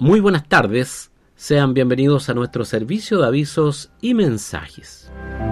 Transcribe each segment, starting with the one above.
Muy buenas tardes, sean bienvenidos a nuestro servicio de avisos y mensajes.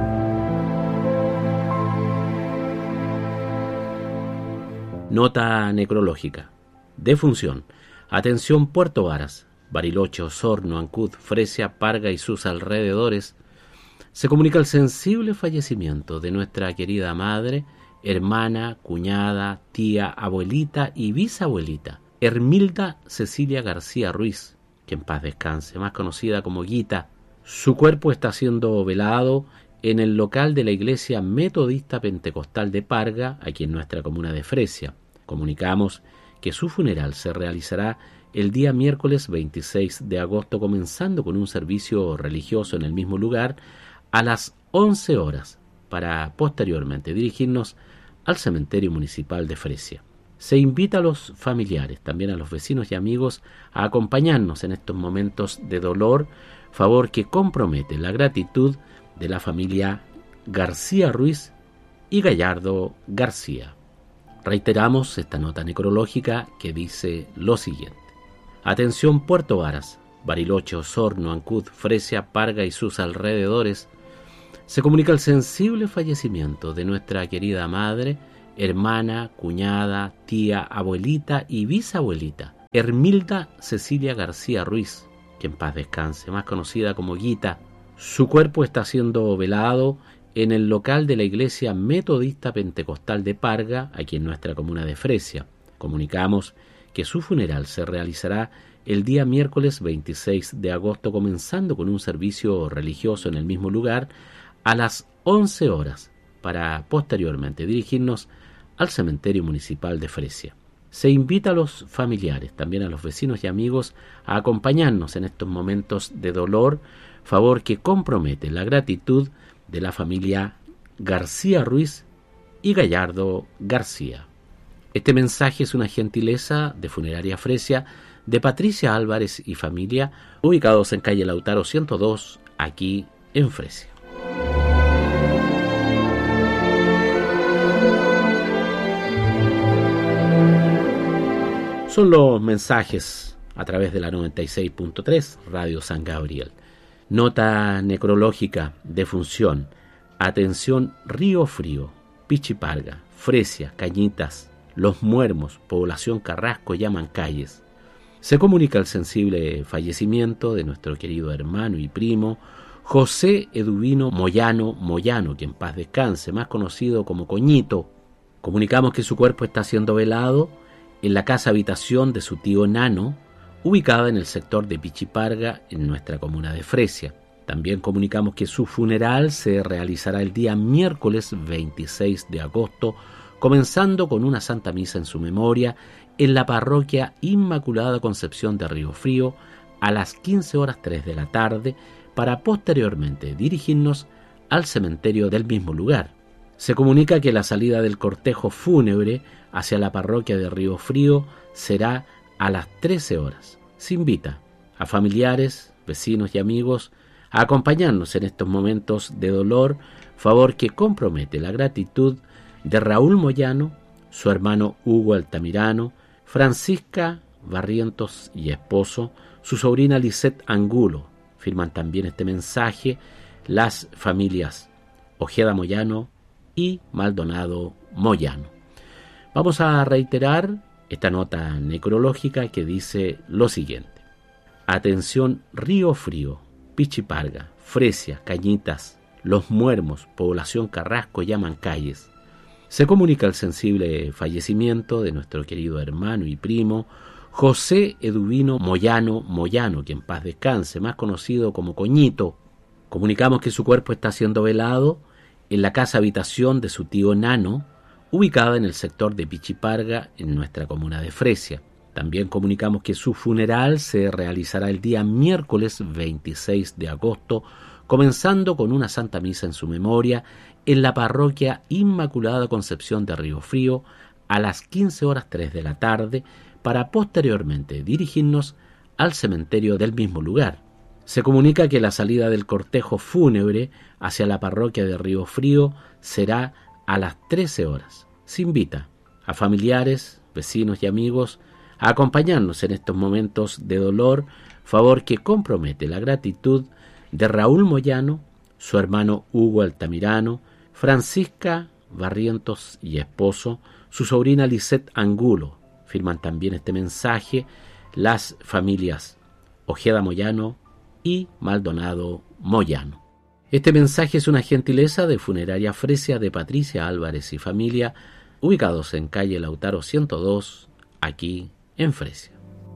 Nota necrológica. Defunción. Atención Puerto Varas, Bariloche, Osorno, Ancud, Fresia, Parga y sus alrededores. Se comunica el sensible fallecimiento de nuestra querida madre, hermana, cuñada, tía, abuelita y bisabuelita, Hermilda Cecilia García Ruiz, que en paz descanse, más conocida como Guita. Su cuerpo está siendo velado en el local de la Iglesia Metodista Pentecostal de Parga, aquí en nuestra comuna de Fresia. Comunicamos que su funeral se realizará el día miércoles 26 de agosto, comenzando con un servicio religioso en el mismo lugar a las 11 horas, para posteriormente dirigirnos al cementerio municipal de Fresia. Se invita a los familiares, también a los vecinos y amigos, a acompañarnos en estos momentos de dolor, favor que compromete la gratitud de la familia García Ruiz y Gallardo García. Reiteramos esta nota necrológica que dice lo siguiente. Atención Puerto Varas, Bariloche, Osorno, Ancud, Fresia, Parga y sus alrededores. Se comunica el sensible fallecimiento de nuestra querida madre, hermana, cuñada, tía, abuelita y bisabuelita, Hermilda Cecilia García Ruiz, que en paz descanse, más conocida como Guita. Su cuerpo está siendo velado en el local de la Iglesia Metodista Pentecostal de Parga, aquí en nuestra comuna de Fresia. Comunicamos que su funeral se realizará el día miércoles 26 de agosto, comenzando con un servicio religioso en el mismo lugar a las 11 horas, para posteriormente dirigirnos al cementerio municipal de Fresia. Se invita a los familiares, también a los vecinos y amigos, a acompañarnos en estos momentos de dolor, favor que compromete la gratitud de la familia García Ruiz y Gallardo García. Este mensaje es una gentileza de Funeraria Fresia, de Patricia Álvarez y familia, ubicados en calle Lautaro 102, aquí en Fresia. Son los mensajes a través de la 96.3 Radio San Gabriel. Nota necrológica, defunción. Atención Río Frío, Pichiparga, Fresia, Cañitas, Los Muermos, Población Carrasco, Llamancalles. Se comunica el sensible fallecimiento de nuestro querido hermano y primo José Eduvino Moyano, que en paz descanse, más conocido como Coñito. Comunicamos que su cuerpo está siendo velado en la casa habitación de su tío Nano, ubicada en el sector de Pichiparga, en nuestra comuna de Fresia. También comunicamos que su funeral se realizará el día miércoles 26 de agosto, comenzando con una santa misa en su memoria en la parroquia Inmaculada Concepción de Río Frío a las 15 horas 3 de la tarde, para posteriormente dirigirnos al cementerio del mismo lugar. Se comunica que la salida del cortejo fúnebre hacia la parroquia de Río Frío será a las 13 horas. Se invita a familiares, vecinos y amigos a acompañarnos en estos momentos de dolor, favor que compromete la gratitud de Raúl Moyano, su hermano Hugo Altamirano, Francisca Barrientos y esposo, su sobrina Lisette Angulo. Firman también este mensaje las familias Ojeda Moyano y Maldonado Moyano. Vamos a reiterar esta nota necrológica que dice lo siguiente. Atención Río Frío, Pichiparga, Fresia, Cañitas, Los Muermos, Población Carrasco, Llamancalles. Se comunica el sensible fallecimiento de nuestro querido hermano y primo José Eduvino Moyano, que en paz descanse, más conocido como Coñito. Comunicamos que su cuerpo está siendo velado en la casa habitación de su tío Nano, ubicada en el sector de Pichiparga, en nuestra comuna de Fresia. También comunicamos que su funeral se realizará el día miércoles 26 de agosto, comenzando con una santa misa en su memoria en la parroquia Inmaculada Concepción de Río Frío a las 15 horas 3 de la tarde, para posteriormente dirigirnos al cementerio del mismo lugar. Se comunica que la salida del cortejo fúnebre hacia la parroquia de Río Frío será a las 13 horas. Se invita a familiares, vecinos y amigos a acompañarnos en estos momentos de dolor, favor que compromete la gratitud de Raúl Moyano, su hermano Hugo Altamirano, Francisca Barrientos y esposo, su sobrina Lisette Angulo. Firman también este mensaje las familias Ojeda Moyano y Maldonado Moyano. Este mensaje es una gentileza de Funeraria Fresia de Patricia Álvarez y familia, ubicados en calle Lautaro 102, aquí en Fresia.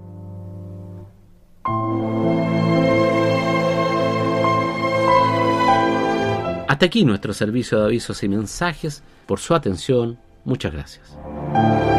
Hasta aquí nuestro servicio de avisos y mensajes. Por su atención, muchas gracias.